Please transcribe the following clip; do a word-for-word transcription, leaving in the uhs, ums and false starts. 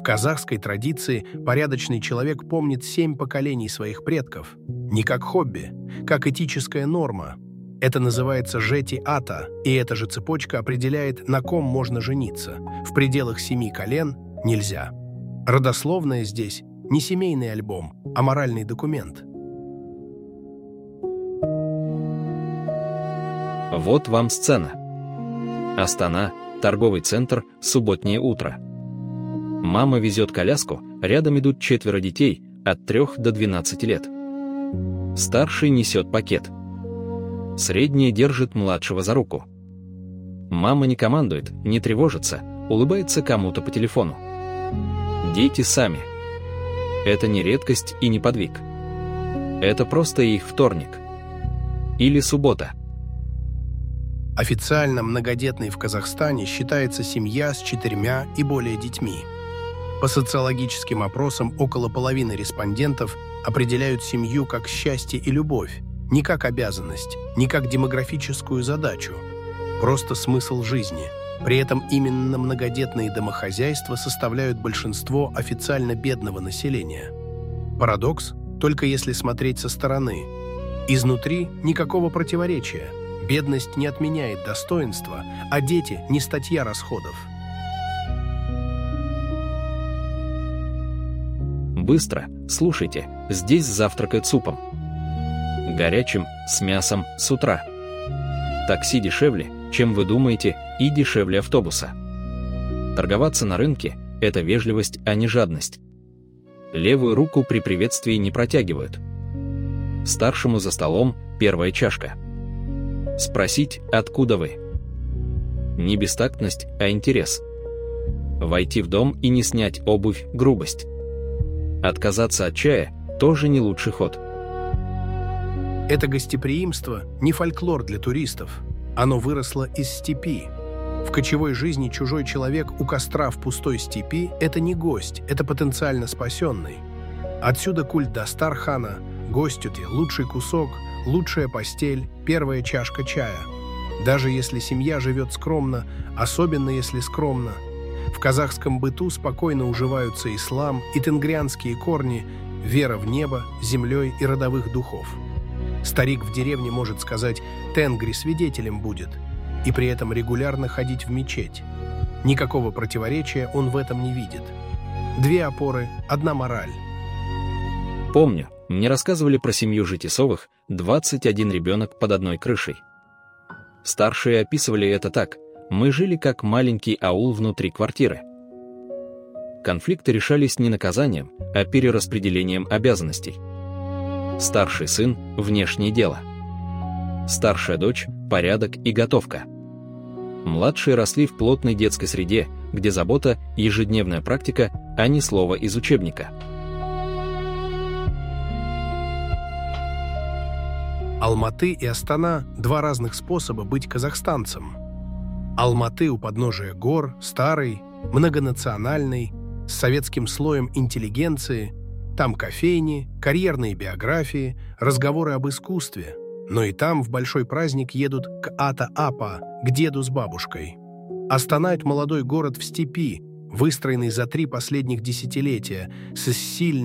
казахской традиции порядочный человек помнит семь поколений своих предков. Не как хобби, как этическая норма. Это называется жети-ата, и эта же цепочка определяет, на ком можно жениться. В пределах семи колен нельзя. Родословная здесь не семейный альбом, а моральный документ. Вот вам сцена. Астана, торговый центр, субботнее утро. Мама везет коляску, рядом идут четверо детей от трёх до двенадцати лет. Старший несет пакет. Средний держит младшего за руку. Мама не командует, не тревожится, улыбается кому-то по телефону. Дети сами. Это не редкость и не подвиг. Это просто их вторник. Или суббота. Официально многодетной в Казахстане считается семья с четырьмя и более детьми. По социологическим опросам около половины респондентов определяют семью как счастье и любовь, не как обязанность, не как демографическую задачу, просто смысл жизни. При этом именно многодетные домохозяйства составляют большинство официально бедного населения. Парадокс, только если смотреть со стороны. Изнутри никакого противоречия. Бедность не отменяет достоинства, а дети не статья расходов. Быстро, слушайте, здесь завтракают супом. Горячим, с мясом, с утра. Такси дешевле, чем вы думаете, и дешевле автобуса. Торговаться на рынке – это вежливость, а не жадность. Левую руку при приветствии не протягивают. Старшему за столом – первая чашка. Спросить, откуда вы. Не бестактность, а интерес. Войти в дом и не снять обувь – грубость. Отказаться от чая – тоже не лучший ход. Это гостеприимство не фольклор для туристов. Оно выросло из степи. В кочевой жизни чужой человек у костра в пустой степи – это не гость, это потенциально спасенный. Отсюда культ Дастархана, гостю ты, лучший кусок, лучшая постель, первая чашка чая. Даже если семья живет скромно, особенно если скромно. В казахском быту спокойно уживаются ислам и тенгрианские корни, вера в небо, землей и родовых духов. Старик в деревне может сказать «Тенгри свидетелем будет» и при этом регулярно ходить в мечеть. Никакого противоречия он в этом не видит. Две опоры, одна мораль. Помню, мне рассказывали про семью Жетисовых, двадцать один ребенок под одной крышей. Старшие описывали это так: мы жили как маленький аул внутри квартиры. Конфликты решались не наказанием, а перераспределением обязанностей. Старший сын – внешнее дело. Старшая дочь – порядок и готовка. Младшие росли в плотной детской среде, где забота – ежедневная практика, а не слово из учебника. Алматы и Астана – два разных способа быть казахстанцем. Алматы у подножия гор, старый, многонациональный, с советским слоем интеллигенции. Там кофейни, карьерные биографии, разговоры об искусстве. Но и там в большой праздник едут к Ата-Апа, к деду с бабушкой. Астана – это молодой город в степи, выстроенный за три последних десятилетия, с сильной